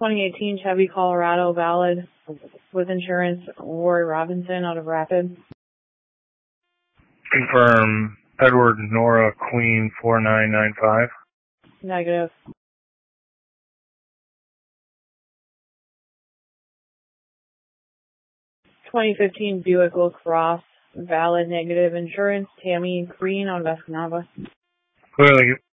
2018 Chevy Colorado valid with insurance, Rory Robinson out of Rapid. Confirm Edward Nora Queen 4995. Negative. 2015 Buick LaCrosse valid negative insurance, Tammy Green out of Escanaba. Clearly